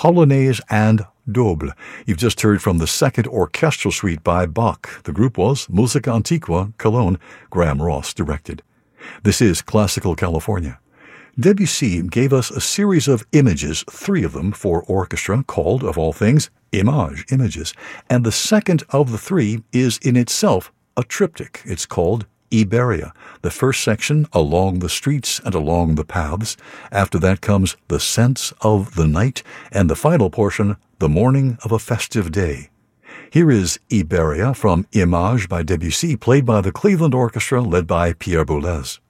Polonaise and Double. You've just heard from the second orchestral suite by Bach. The group was Musica Antiqua, Cologne. Graham Ross directed. This is Classical California. Debussy gave us a series of images, 3 of them for orchestra, called, of all things, images. And the second of the 3 is in itself a triptych. It's called Iberia. The first section, Along the Streets and Along the Paths. After that comes The Sense of the Night, and the final portion, The Morning of a Festive Day. Here is Iberia from Image by Debussy, played by the Cleveland Orchestra, led by Pierre Boulez.